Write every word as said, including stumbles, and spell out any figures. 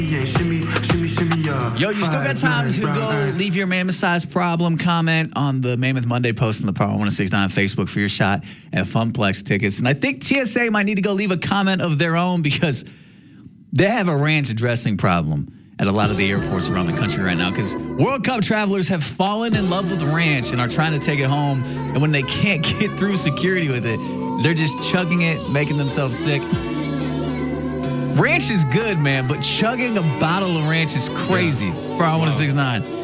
Yeah, shimmy, shimmy, shimmy, uh, Yo, you still got time to go leave your mammoth size problem comment on the Mammoth Monday post on the Power one sixty-nine Facebook for your shot at Funplex tickets. And I think T S A might need to go leave a comment of their own because they have a ranch dressing problem at a lot of the airports around the country right now because World Cup travelers have fallen in love with ranch and are trying to take it home. And when they can't get through security with it, they're just chugging it, making themselves sick. Ranch is good, man, but chugging a bottle of ranch is crazy. It's Power one sixty-nine.